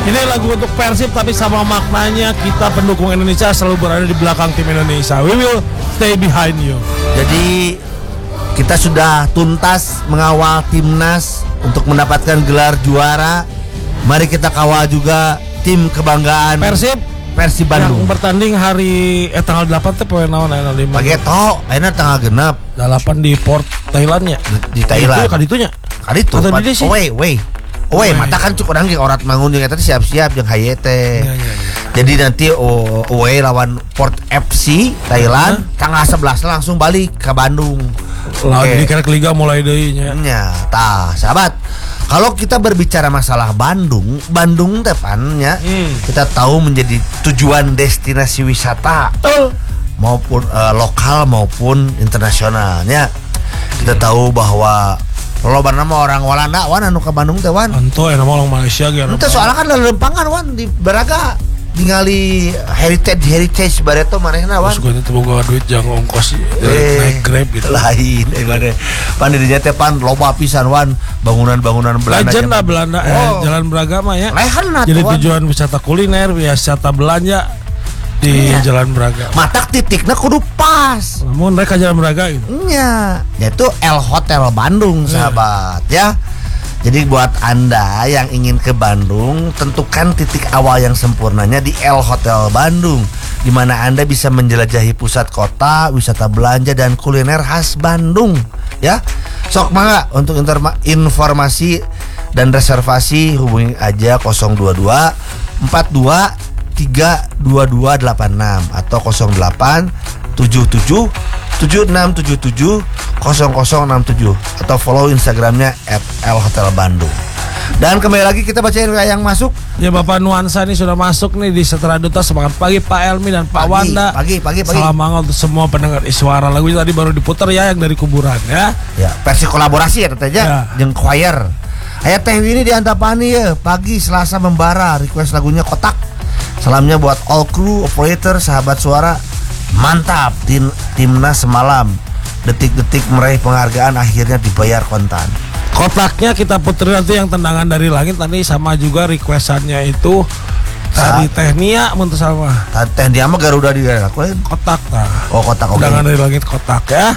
Ini lagu untuk Persib tapi sama maknanya kita pendukung Indonesia selalu berada di belakang tim Indonesia. We will stay behind you. Jadi kita sudah tuntas mengawal timnas untuk mendapatkan gelar juara. Mari kita kawal juga tim kebanggaan Persib Bandung. Yang bertanding hari tanggal 8 teh poe naon aya 5. Pageto, ayeuna tanggal genep. 8 di Port Thailandnya. Di Thailand. Kaditunya. Kaditu. Owe, mata kan cukup orang yang orang mangun yang tadi siap-siap yang hayete. Jadi nanti Owe lawan Port FC Thailand tanggal 11 langsung balik ke Bandung. Jadi kerek liga mulai deui nya. Nya, tah, sahabat. Kalau kita berbicara masalah Bandung tepannya kita tahu menjadi tujuan destinasi wisata maupun lokal maupun internasionalnya. Kita tahu bahwa loba nama orang Walanda wan anu ka Bandung teh wan. Ento nama orang Malaysia ge. Ente soalnya kan lempangan wan di Baraga ningali heritage bareto manehna wan. Sugana teh boga duit jang ongkos naik Grab gitu. Lain mane. Pan di dinya teh pan loba pisan wan bangunan-bangunan Belanda. Legend lah Belanda Jalan Braga mah ya. Lehanna jadi tujuan wisata kuliner, wisata belanja di Jalan Braga. Matak titiknya kudu pas. Namun mereka Jalan Braga gitu. Iya, yaitu El Hotel Bandung, sahabat ya. Jadi buat Anda yang ingin ke Bandung, tentukan titik awal yang sempurnanya di El Hotel Bandung, di mana Anda bisa menjelajahi pusat kota, wisata belanja dan kuliner khas Bandung, ya. Sok mangga untuk informasi dan reservasi hubungi aja 022 42 32286 atau 08 77 7677 0067 atau follow Instagramnya @elhotelbandung. Dan kembali lagi kita bacain yang masuk. Ya Bapak Nuansa ini sudah masuk nih di Setelah Duta. Semangat pagi Pak Elmi dan Pak Wanda. Pagi. Salam mangal untuk semua pendengar Iswara. Lagunya tadi baru diputar ya yang dari kuburan ya. Ya versi kolaborasi ya tetenya jeung choir. Aya teh ini di Antapani ya pagi Selasa membara request lagunya Kotak. Salamnya buat all crew, operator, sahabat suara. Mantap timnas semalam. Detik-detik meraih penghargaan akhirnya dibayar kontan. Kotaknya kita puterin nanti yang tendangan dari langit tadi sama juga requestannya itu dari Tehnia menurut sama. Tehnia mah Garuda di Kotak nah. Oh Kotak oke. Tendangan dari langit Kotak ya.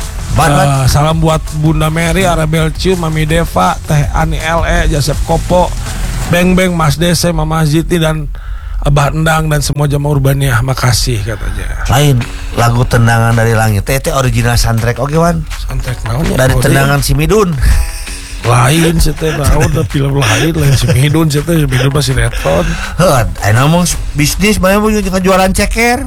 Salam buat Bunda Mary, Arabel Ciu, Mami Deva, Teh Ani LE, Joseph Kopo, Beng Mas Dese, Mama Ziti dan Abah Endang dan semua jamaah Urbania. Makasih katanya. Lain lagu Tendangan dari Langit teh original soundtrack oke wan. Soundtrack naonnya? Dari Tendangan si Midun. Lain seteh naon da film lain si Midun seteh Midun masih sinetron. Heuh, aya ngomong bisnis bae mau jualan ceker.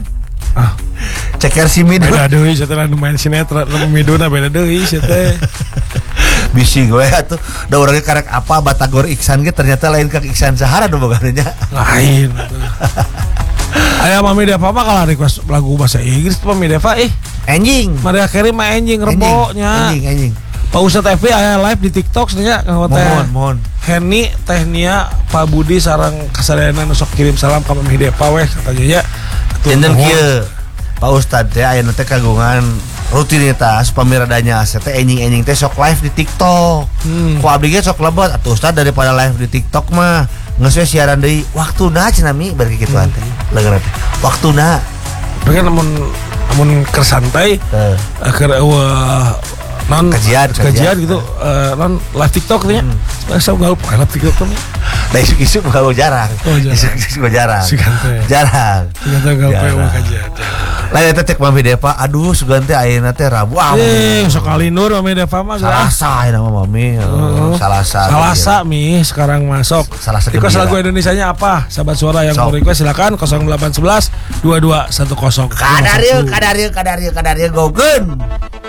Ceker si Midun. Beda deui seteh anu main sinetron nu Midun beda deui seteh. Bisi gue atuh da urang karek apa Batagor Iksan ge ternyata lain Kang Iksan Sahara do bogannya. Lain. Aya Mami Deva mah kalau request lagu bahasa Inggris Mami Deva anjing. Maria Carey mah anjing rebonya. Anjing. Pak Ustadz TV aya live di TikTok nya mohon. Henny Tehnia Pak Budi sareng kasadayana nu sok kirim salam ka Mami Deva weh katanya nya. Enten kieu Pak Ustadz teh aya teh kagungan rutinitas pamiradanya teh enjing teh sok live di TikTok. Ku abdi ge sok lebet atuh Ustad daripada live di TikTok mah geus we siaran deui waktuna cenah mi bari kituan teh. Leungeun teh waktuna. Pengen namun keur santai keur non kajian gitu non live TikTok nya. Saya enggak lupa live TikTok tuh. Da isuk-isuk enggak jarang. Isuk-isuk jarang. Jarang. Enggak lupa kajian. Lain teh cek Mami Deva, aduh sugan teh ayeuna teh Rabu sekali nur Mami Deva mah Salasa nama Mami. Salasa mi sekarang masuk. Request lagu Indonesianya apa? Sahabat suara yang mau request silakan 0811 2210. Kadarieu gogeun.